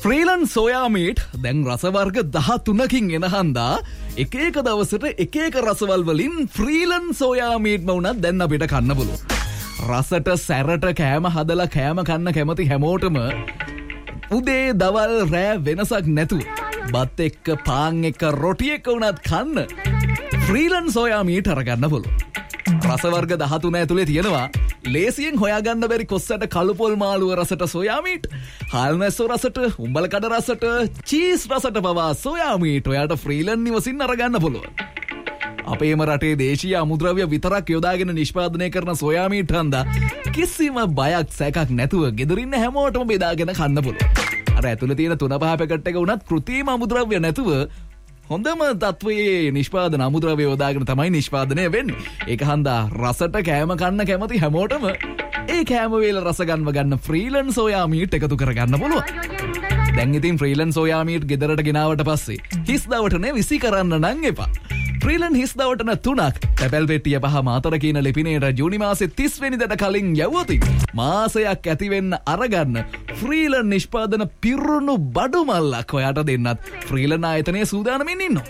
ෆ්‍රීලන්ස් soya meet දැන් රස වර්ග 13කින් එන හන්දා එක එක දවසට එක එක රසවල් වලින් ෆ්‍රීලන්ස් සෝයා මීට් වුණත් දැන් අපිට කන්න පුළුවන්. රසට සැරට කෑම හදලා කෑම කන්න කැමති හැමෝටම උදේ දවල් රෑ වෙනසක් නැතුව බත් එක්ක පාන් එක්ක රොටි එක්ක වුණත් කන්න ෆ්‍රීලන්ස් සෝයා මීට් අරගන්න පුළුවන්. රස වර්ග 13 ඇතුලේ තියෙනවා ලේසියෙන් හොයාගන්න බැරි කොස්සට කළු පොල් මාළුව රසට සෝයා මීට්, හාල්මැස්සෝ රසට, උඹල කඩ රසට, චීස් රසට පවා සෝයා මීට් ඔයාට ෆ්‍රීලන්ස් නිවසින් අරගන්න පුළුවන්. අපේම රටේ දේශීය අමුද්‍රව්‍ය විතරක් යොදාගෙන නිෂ්පාදනය කරන සෝයා මීට් හන්දා කිසිම බයක් සැකක් නැතුව ගෙදරින් හැමෝටම බෙදාගෙන කන්න පුළුවන්. අර ඇතුලේ තියෙන 3-5 පැකට් එක උනත් කෘත්‍රිම අමුද්‍රව්‍ය නැතුව හොඳම තත්වයේ නිෂ්පාදන අමුද්‍රව්‍ය යොදාගෙන තමයි නිෂ්පාදනය වෙන්නේ. ඒක හන්දා රසට කෑම කන්න කැමති හැමෝටම ඒ කෑම වේල රස ගන්න ෆ්‍රීලන්ස් සෝයා මීට් එකතු කරගන්න පුළුවන්. දැන් ඉතින් ෆ්‍රීලන්ස් සෝයා මීට් ගෙදරට ගෙනාවට පස්සේ හිස් දවටනේ විසි කරන්න නම් එපා. ෆ්‍රීලන්ස් හිස් දවටන 3ක් තැපැල් පෙට්ටිය 5 මාතර කියන ලිපිනේට ජූනි මාසේ 30 වෙනිදාට කලින් යවුවොත් මාසයක් ඇති වෙන්න අරගන්න ෆ්‍රීලන්ස් නිෂ්පාදන පිරුණු බඩු මල්ලක් ඔයාට දෙන්නත් ෆ්‍රීලන්ස් ආයතනයේ සූදානමින් ඉන්නවා.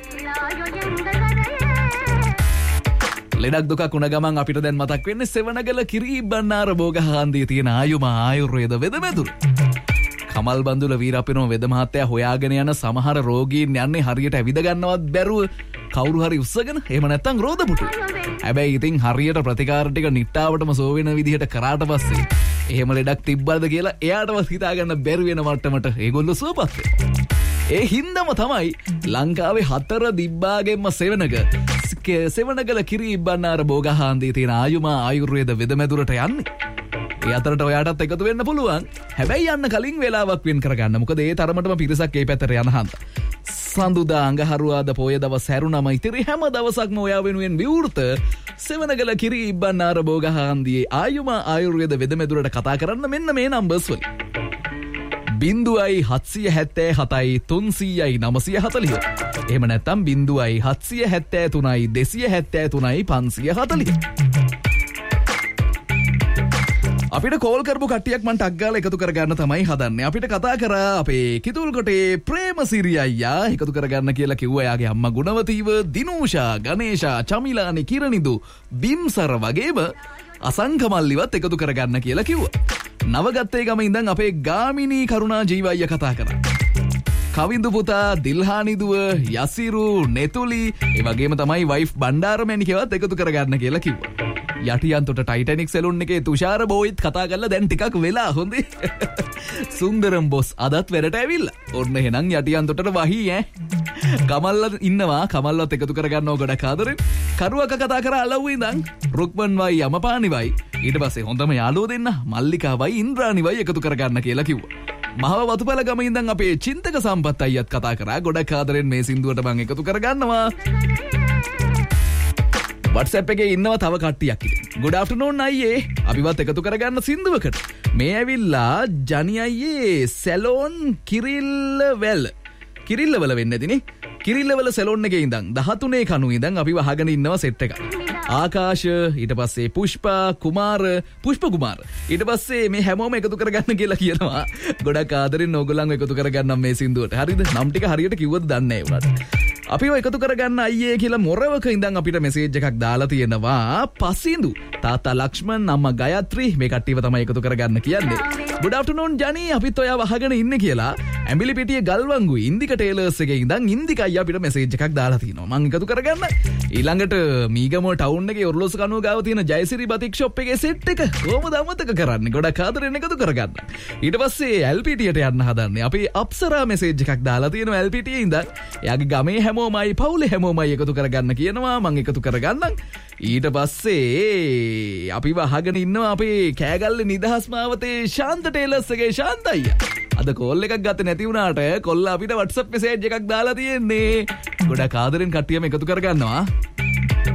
ලෙඩක් දුකක් වුණ ගමන් අපිට දැන් මතක් වෙන්නේ සෙවණගල කිරි බණ්ණාර බෝගහාන්දියේ තියෙන ආයුම ආයුර්වේද වෙදමැදුරු. කමල් බන්දුල වීරපිනෝ වෙද මහත්තයා හොයාගෙන යන සමහර රෝගීන් යන්නේ හරියට ඇවිද ගන්නවත් බැරුව කවුරු හරි උස්සගෙන එහෙම නැත්නම් රෝද පුටු. හැබැයි ඉතින් හරියට ප්‍රතිකාර ටික නිට්ටාවටම සෝ වෙන විදිහට කරාට පස්සේ එහෙම ලෙඩක් තිබ්බද කියලා එයාටවත් හිතා ගන්න බැරි වෙන මට්ටමට ඒගොල්ලෝ සුවපත් වෙනවා. ඒ හින්දම තමයි ලංකාවේ 4 දිබ්බාගෙන්ම සෙවණගල කිරි බණ්ණාර බෝගහාන්දියේ තියෙන ආයුම ආයුර්වේද වෙදමැදුරට යන්නේ. ඒ අතරට ඔයාටත් එකතු වෙන්න පුළුවන්. හැබැයි යන්න කලින් වෙලාවක් වෙන් කරගන්න. මොකද ඒ තරමටම පිරිසක් ඒ පැත්තට යන හන්ද. සඳුදා අඟහරුවාද පොය දවස් හැරුණම ඉතිරි හැම දවසක්ම ඔයා වෙනුවෙන් විවෘත සෙවණගල කිරි බණ්ණාර බෝගහාන්දියේ ආයුම ආයුර්වේද වෙදමැදුරට කතා කරන්න මෙන්න මේ නම්බර්ස් වලින්. 0.777 300 එහෙම නැත්නම් 0.773 273 540. අපිට කෝල් කරපු කට්ටියක් මන් ටක් ගාලා එකතු කරගන්න තමයි හදන්නේ. අපිට කතා කරා අපේ කිතුල්කොටේ ප්‍රේමසිරි අයියා එකතු කරගන්න කියලා කිව්වා. එයාගේ අම්මා ගුණවතීව, දිනූෂා, ගණේෂා, චමිලානි, කිරණිදු, බිම්සර වගේම අසංකමල්ලිවත් එකතු කරගන්න කියලා කිව්වා. නවගත්තේ ගම ඉඳන් අපේ ගාමිණී කරුණා ජීවయ్య කතා කරා. කවින්දු පුතා, දිල්හානිදුව, යසිරු, නෙතුලි, ඒ වගේම තමයි වයිෆ් බණ්ඩාරමැණිකවත් එකතු කරගන්න කියලා කිව්වා. යටියන්තොට ටයිටැනික් සෙලුන් එකේ තුෂාර බෝයිත් කතා කරලා දැන් ටිකක් වෙලා හොඳේ. සුන්දරම් බොස් අදත් වැඩට ඇවිල්ලා. ඔන්න එහෙනම් යටියන්තොටට වහී ඈ. කමල්ල ඉන්නවා. කමල්වත් එකතු කරගන්නව ගොඩක් ආදරෙන්. කරුවක කතා කරා අලව්වේ ඉඳන් රුක්මන් වයි යමපානිවයි. ඊට පස්සේ හොඳම යාළුවෝ දෙන්න මල්ලිකාවයි ඉන්ද්‍රානිවයි එකතු කරගන්න කියලා කිව්වා. මහව වතුපල ගම ඉඳන් අපේ චින්තක සම්පත් අයියත් කතා කරා. ගොඩක් ආදරෙන් මේ සින්දුවට මම එකතු කරගන්නවා. WhatsApp එකේ ඉන්නවා තව කට්ටියක් ඉතින්. good afternoon අයියේ. අපිවත් එකතු කරගන්න සින්දුවකට. මේ ඇවිල්ලා ජනි අයියේ සැලෝන් කිරිල්ලවල වෙන්නේ නැතිනේ. කිරිල්ලවල සැලෝන් එකේ ඉඳන් 13 කණු ඉඳන් අපි වහගෙන ඉන්නවා සෙට් එක. ආකාශ, ඊට පස්සේ පුෂ්පා, කුමාර, පුෂ්ප කුමාර. ඊට පස්සේ මේ හැමෝම එකතු කරගන්න කියලා කියනවා. ගොඩක් ආදරෙන් ඕගොල්ලන්ව එකතු කරගන්නම් මේ සින්දුවට. හරිද? නම් ටික හරියට කිව්වද දන්නේ නැහැ උනාට. අපිව එකතු කරගන්න අයියේ කියලා මොරවක ඉඳන් අපිට මෙසේජ් එකක් දාලා තියෙනවා. පසින්දු, තාත්තා ලක්ෂ්මන්, අම්මා ගයත්‍රි මේ කට්ටියව තමයි එකතු කරගන්න කියන්නේ. good afternoon ජනි, අපිත් ඔයා වහගෙන ඉන්නේ කියලා ඇඹිලි පිටියේ ගල්වංගුයි ඉන්දික ටේලර්ස් එකේ ඉඳන් ඉන්දිකයි අපිට මෙසේජ් එකක් දාලා තිනවා. මම එකතු කරගන්න. ඊළඟට මීගම ටවුන් එකේ ඔර්ලෝසු කනුව ගාව තියෙන ජයසිරි බතික් ෂොප් එකේ සෙට් එක කොහොමද අමතක කරන්නේ? ගොඩක් ආදරෙන් එකතු කරගන්න. ඊට පස්සේ LPTට යන්න හදන්නේ. අපේ අප්සරා මෙසේජ් එකක් දාලා තියෙනවා LPTයේ ඉඳන්. එයාගේ ගමේ හැමෝමයි පවුලේ හැමෝමයි එකතු කරගන්න කියනවා. මම එකතු කරගන්නම්. ඊට පස්සේ අපි වහගෙන ඉන්නවා අපේ කෑගල්ලේ නිදහස් මාවතේ ශාන්ත ටේලර්ස් එකේ ශාන්ත අයියා. අද කෝල් එකක් ගත්තේ නැති වුණාට කොල්ලා අපිට WhatsApp මෙසේජ් එකක් දාලා තියෙන්නේ. ගොඩක් ආදරෙන් කට්ටියම එකතු කරගන්නවා.